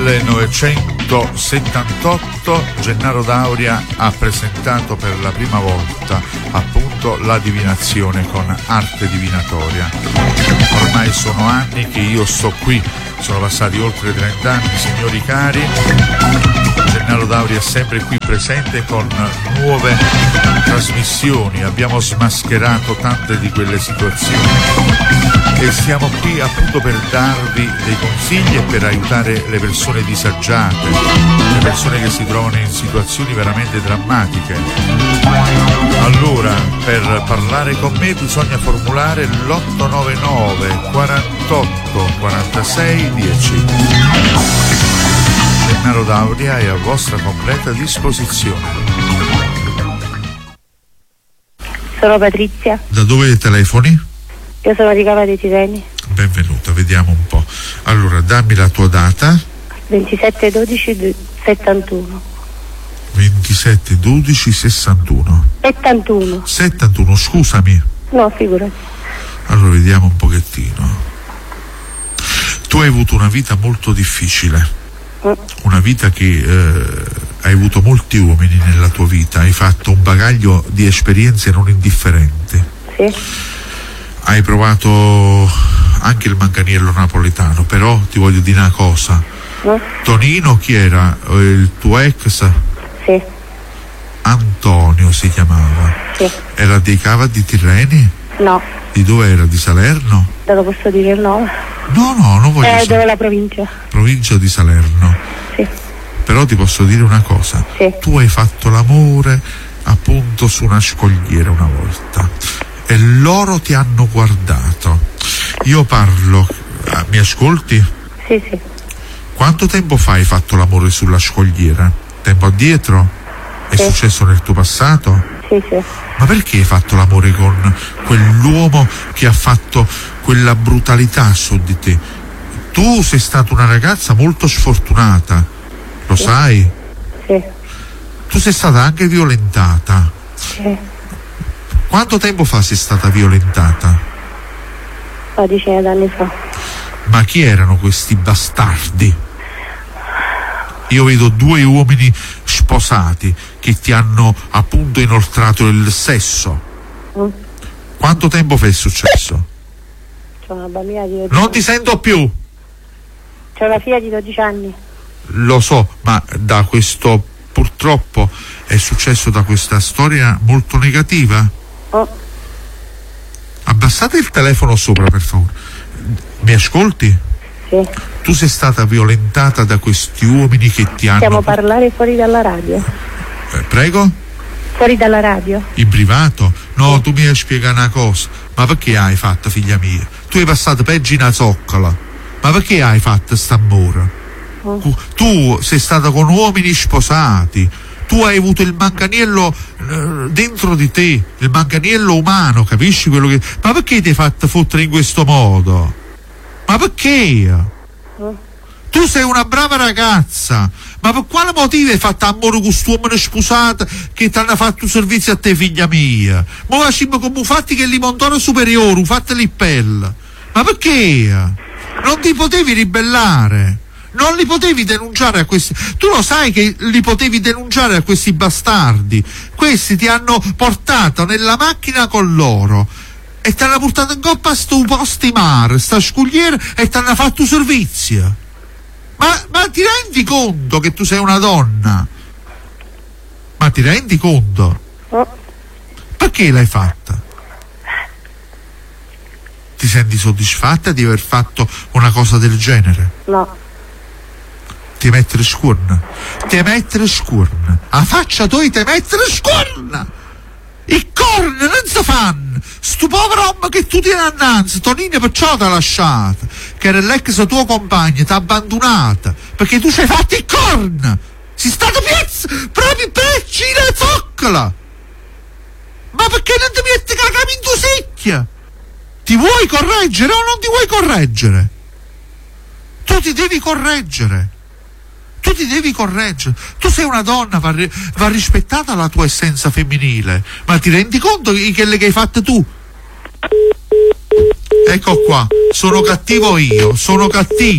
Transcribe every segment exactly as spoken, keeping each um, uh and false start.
millenovecentosettantotto Gennaro D'Auria ha presentato per la prima volta appunto la divinazione con arte divinatoria. Ormai sono anni che io sto qui, sono passati oltre trent'anni, signori cari. Gennaro D'Auria è sempre qui presente con nuove trasmissioni, abbiamo smascherato tante di quelle situazioni e siamo qui appunto per darvi dei consigli e per aiutare le persone disagiate, le persone che si trovano in situazioni veramente drammatiche. Allora, per parlare con me bisogna formulare l'otto nove nove quarantotto quarantasei dieci. Gennaro D'Auria è a vostra completa disposizione. Sono Patrizia. Da dove telefoni? Io sono di Cava dei Tirreni. Benvenuta, vediamo un po'. Allora, dammi la tua data. ventisette dodici settantuno. ventisette dodici sessantuno. settantuno. settantuno, scusami. No, figurati. Allora, vediamo un pochettino. Tu hai avuto una vita molto difficile. Mm. Una vita che eh, hai avuto molti uomini nella tua vita, hai fatto un bagaglio di esperienze non indifferenti. Sì. Hai provato anche il manganiello napoletano, però ti voglio dire una cosa. Mm. Tonino chi era? Il tuo ex? Sì. Antonio si chiamava. Sì. Era dei Cava di Tirreni? No. Di dove era? Di Salerno? Te lo posso dire il nome? No, no, non voglio Eh, sapere. dove la provincia? Provincia di Salerno. Sì. Però ti posso dire una cosa. Sì. Tu hai fatto l'amore appunto su una scogliera una volta e loro ti hanno guardato. Io parlo, ah, mi ascolti? Sì, sì. Quanto tempo fa hai fatto l'amore sulla scogliera? Tempo addietro? È Sì. successo nel tuo passato? Sì, sì. Ma perché hai fatto l'amore con quell'uomo che ha fatto quella brutalità su di te? Tu sei stata una ragazza molto sfortunata, lo Sì. sai? Sì. Tu sei stata anche violentata. Sì. Quanto tempo fa sei stata violentata? Una decina d'anni fa. Ma chi erano questi bastardi? Io vedo due uomini sposati che ti hanno appunto inoltrato il sesso. Mm. Quanto tempo fa è successo? C'ho una bambina di dodici Non anni. ti sento più. C'ho una figlia di dodici anni. Lo so, ma da questo purtroppo è successo da questa storia molto negativa. Oh. Abbassate il telefono sopra, per favore. Mi ascolti? Sì. Tu sei stata violentata da questi uomini che ti hanno... Possiamo parlare fuori dalla radio? Eh, prego? Fuori dalla radio? In privato? No, tu mi hai spiegato una cosa. Ma perché hai fatto, figlia mia? Tu hai passato peggio in una zoccola. Ma perché hai fatto st'amore? Oh. Tu sei stata con uomini sposati. Tu hai avuto il manganiello eh, dentro di te, il manganiello umano, capisci quello che... Ma perché ti hai fatto fottere in questo modo? Ma perché? Oh. Tu sei una brava ragazza, ma per quale motivo hai fatto amore con quest'uomo sposato che ti hanno fatto servizio a te, figlia mia? Ma facciamo come fatti che li montano superiore, fatti li pelle. Ma perché? Non ti potevi ribellare? Non li potevi denunciare a questi? Tu lo sai che li potevi denunciare a questi bastardi? Questi ti hanno portato nella macchina con loro e ti hanno portato in coppa a sto posto di mare, sta scugliera, e ti hanno fatto servizio. Ma, ma ti rendi conto che tu sei una donna? Ma ti rendi conto? Oh. Perché l'hai fatta? Ti senti soddisfatta di aver fatto una cosa del genere? No. Ti mettere scuorna? Ti mettere scuorna? A faccia tua ti mettere scuorna! I corni non si fanno! Sto povero uomo che tu tieni annanzi, Tonino perciò ti ha lasciata, che era l'ex tuo compagno, ti ha abbandonata, perché tu ci hai fatto i corni! Sei stato piazza proprio pecci la zoccola! Ma perché non ti metti cagami in tua secchia? Ti vuoi correggere o non ti vuoi correggere? Tu ti devi correggere. Tu ti devi correggere. Tu sei una donna, va, va rispettata la tua essenza femminile. Ma ti rendi conto di quelle che hai fatte tu? Ecco qua, sono cattivo io, sono cattivo.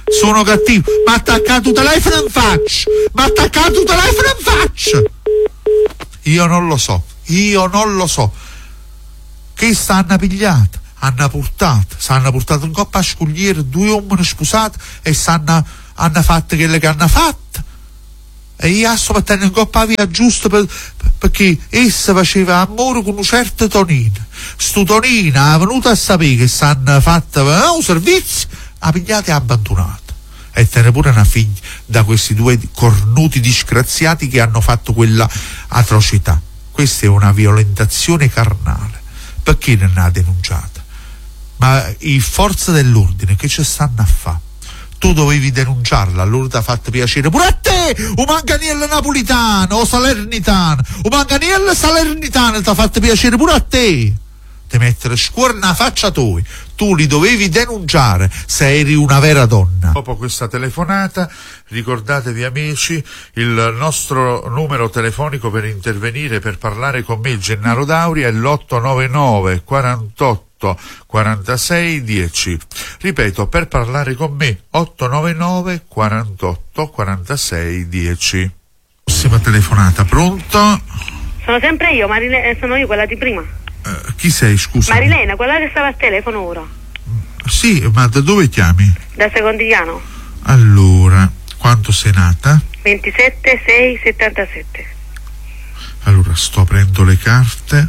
sono cattivo, ma attaccato il telefono in faccia, ma attaccato il telefono in faccia. Io non lo so, io non lo so. Che stanno pigliata, hanno portato, s'hanno portato in coppa a scogliere due uomini sposati e s'hanno hanno fatto quelle che hanno fatto. E io sto mettendo in coppa via giusto per, perché essa faceva amore con un certo Tonino. Sto Tonino è venuto a sapere che s'hanno fatto eh, un servizio, ha pigliato e ha abbandonato. E te ne pure una figlia da questi due cornuti disgraziati che hanno fatto quella atrocità. Questa è una violentazione carnale. Perché non ha denunciata? Ma i forze dell'ordine che ci stanno a fare? Tu dovevi denunciarla, allora ti ha fatto piacere pure a te, un manganiello napolitano o salernitano, un manganiello salernitano ti ha fatto piacere pure a te. Ti mettere scuola nella faccia tua, tu li dovevi denunciare se eri una vera donna. Dopo questa telefonata, ricordatevi amici, il nostro numero telefonico per intervenire, per parlare con me, Gennaro Dauria, è l'otto nove nove quarantotto quarantasei dieci. Ripeto, per parlare con me, otto nove nove quarantotto quarantasei dieci. Prossima telefonata, pronto? Sono sempre io, Marilena, sono io quella di prima. Uh, chi sei, scusa? Marilena, quella che stava al telefono ora. Sì, ma da dove chiami? Da Secondigliano. Allora, quando sei nata? ventisette sei settantasette. Allora, sto aprendo le carte.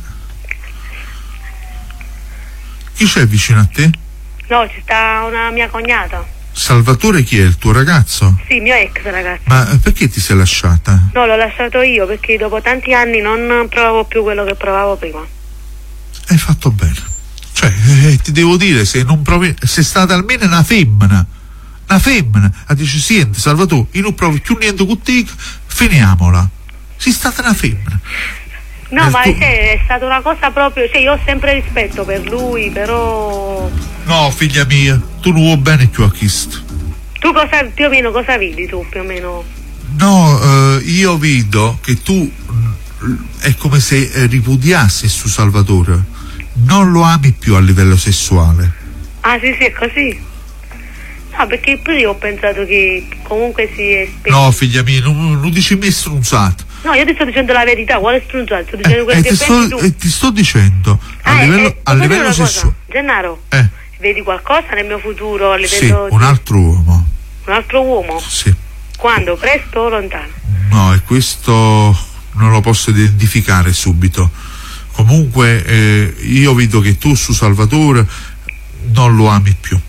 Chi c'è vicino a te? No, ci sta una mia cognata. Salvatore chi è, il tuo ragazzo? Sì, mio ex ragazzo. Ma perché ti sei lasciata? No, l'ho lasciato io perché dopo tanti anni non provavo più quello che provavo prima. Hai fatto bene. Cioè, eh, ti devo dire, se non provi, sei stata almeno una femmina. Una femmina. A dice, senti, Salvatore, io non provo più niente con te, finiamola. Sei stata una femmina. No, eh, ma tu... cioè, è stata una cosa proprio, cioè io ho sempre rispetto per lui, però... No, figlia mia, tu non vuoi bene più a Chist. Tu cosa, più o meno, cosa vedi tu, più o meno? No, eh, io vedo che tu mh, è come se eh, ripudiassi su Salvatore. Non lo ami più a livello sessuale. Ah, sì, sì, è così. No, perché pure io ho pensato che comunque si è spento. No, figlia mia, non, non dici me strunzato. No, io ti sto dicendo la verità, quale strunzato? Sto dicendo Eh, quello eh, che ti pensi sto, tu. eh, ti sto dicendo, a Ah, livello, eh, a posso dire livello una cosa? sessuale. Gennaro, Eh, vedi qualcosa nel mio futuro a sì, livello un di- altro uomo. un altro uomo? Sì. Quando? Presto o lontano? No, e questo non lo posso identificare subito. Comunque eh, io vedo che tu su Salvatore non lo ami più.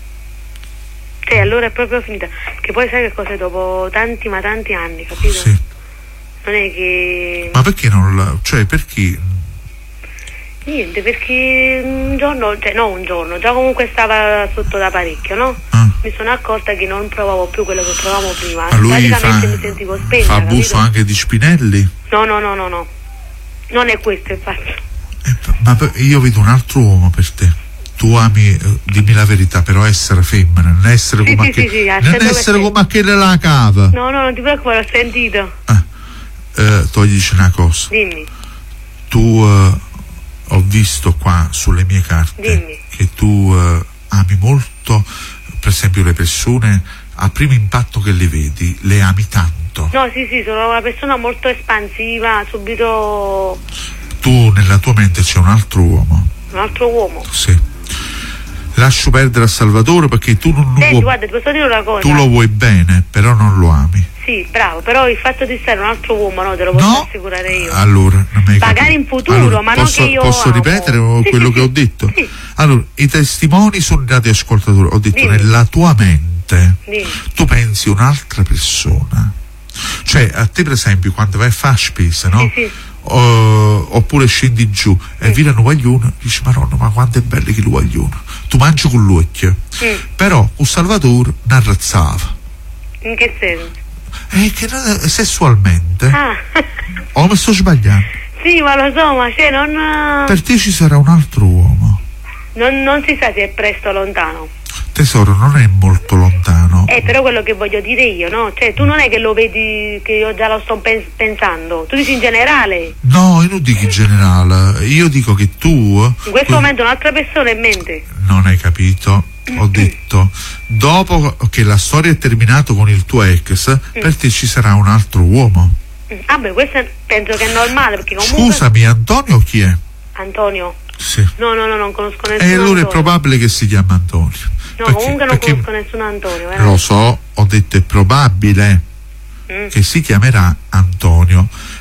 Sì, allora è proprio finita. Che poi sai che cosa, dopo tanti ma tanti anni, capito? Sì. Non è che... Ma perché non la... cioè perché... Niente, perché un giorno, cioè no un giorno, già comunque stava sotto da parecchio, no? Ah. Mi sono accorta che non provavo più quello che provavo prima. Ma lui praticamente fa, mi sentivo spenta, fa abuso capito? anche di Spinelli? No, no, no, no, no. Non è questo il fatto. Eh, ma per- io vedo un altro uomo per te. Tu ami, eh, dimmi la verità, però essere femmina, non essere Sì, come sì, a che, sì, sì, al non cento per essere cento. come a che la cava. No, no, non ti preoccupare, ho sentito. Ah, eh, toglici una cosa. Dimmi. Tu eh, ho visto qua sulle mie carte Dimmi. che tu eh, ami molto, per esempio, le persone a primo impatto che le vedi, le ami tanto. No, sì, sì, sono una persona molto espansiva, subito Tu nella tua mente c'è un altro uomo. un altro uomo. Sì. Lascio perdere a Salvatore perché tu non lo Senti, vuoi. guarda, ti posso dire una cosa? Tu lo vuoi bene, però non lo ami. Sì, bravo, però il fatto di stare un altro uomo, no, te lo posso No? assicurare io. Allora, non mi hai Magari capito. in futuro, Allora, ma non posso, che io posso amo. ripetere Sì, quello sì, che sì. ho detto? Sì. Allora, i testimoni sono dati ascoltatori. Ho detto, Dimmi. nella tua mente Dimmi. tu pensi un'altra persona. Cioè, a te per esempio, quando vai a fare spesa, no? Sì, sì. O- oppure scendi giù e vedi un guaglione, dici, Maronna, ma quanto è bello che lo guaglione. Tu mangi con l'occhio. Mm. Però un Salvatore ne arrazzava. In che senso? E che non- sessualmente. Ah, O mi sto sbagliando? sì, ma lo so, ma cioè non, Per te ci sarà un altro uomo. non, non si sa se è presto o lontano. Tesoro, non è molto lontano. Eh, però quello che voglio dire io, no? Cioè, tu non è che lo vedi, che io già lo sto pen- pensando. Tu dici in generale. No, io non dico in generale. Io dico che tu... In questo momento un'altra persona in mente. Non hai capito. ho detto, dopo che la storia è terminata con il tuo ex, mm. per te ci sarà un altro uomo. Mm. Ah beh, questo è, penso che è normale, perché comunque... Scusami, Antonio chi è? Antonio? Sì. No, no, no, non conosco nessuno. E allora Antonio. è probabile che si chiama Antonio. No, perché, comunque non perché conosco nessuno Antonio. Veramente. Lo so, ho detto è probabile mm. che si chiamerà Antonio,